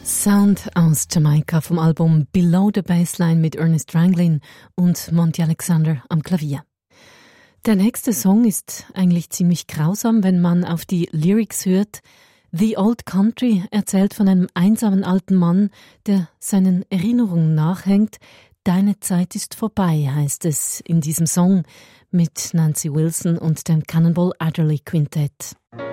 Sound aus Jamaika vom Album Below the Baseline mit Ernest Ranglin und Monty Alexander am Klavier. Der nächste Song ist eigentlich ziemlich grausam, wenn man auf die Lyrics hört. The Old Country erzählt von einem einsamen alten Mann, der seinen Erinnerungen nachhängt. Deine Zeit ist vorbei, heißt es in diesem Song mit Nancy Wilson und dem Cannonball Adderley Quintett.